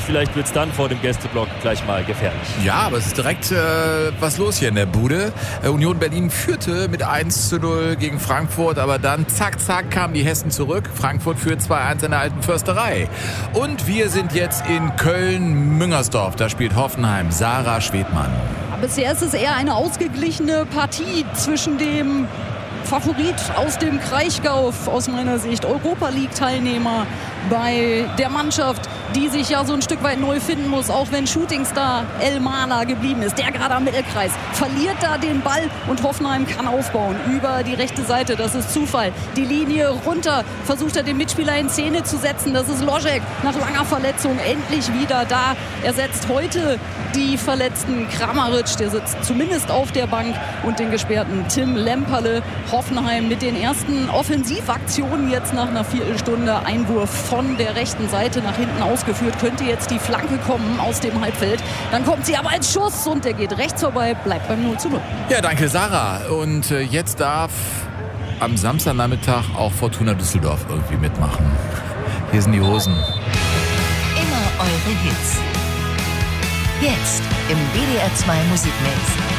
vielleicht wird es dann vor dem Gästeblock gleich mal gefährlich. Ja, aber es ist direkt was los hier in der Bude. Union Berlin führte mit 1:0 gegen Frankfurt, aber dann zack, zack kamen die Hessen zurück. Frankfurt führt 2:1 in der Alten Försterei. Und wir sind jetzt in Köln-Müngersdorf. Da spielt Hoffenheim. Sarah Schwedmann. Bisher ist es eher eine ausgeglichene Partie zwischen dem Favorit aus dem Kraichgau, aus meiner Sicht Europa-League-Teilnehmer, bei der Mannschaft, die sich ja so ein Stück weit neu finden muss, auch wenn Shootingstar El Mana geblieben ist, der gerade am Mittelkreis, verliert da den Ball und Hoffenheim kann aufbauen über die rechte Seite, das ist Zufall. Die Linie runter, versucht er den Mitspieler in Szene zu setzen, das ist Ložek, nach langer Verletzung endlich wieder da. Er setzt heute die verletzten Kramaric, der sitzt zumindest auf der Bank, und den gesperrten Tim Lemperle. Hoffenheim mit den ersten Offensivaktionen jetzt nach einer Viertelstunde. Einwurf von der rechten Seite nach hinten ausgeführt. Könnte jetzt die Flanke kommen aus dem Halbfeld. Dann kommt sie aber als Schuss und der geht rechts vorbei, bleibt beim 0:0. Ja, danke Sarah. Und jetzt darf am Samstagnachmittag auch Fortuna Düsseldorf irgendwie mitmachen. Hier sind die Hosen. Immer eure Hits. Jetzt im WDR 2 Musikmix.